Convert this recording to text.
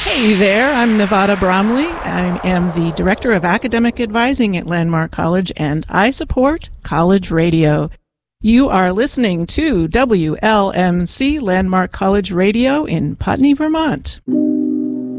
Hey there, I'm Nevada Bromley. I am the Director of Academic Advising at Landmark College, and I support college radio. You are listening to WLMC Landmark College Radio in Putney, Vermont.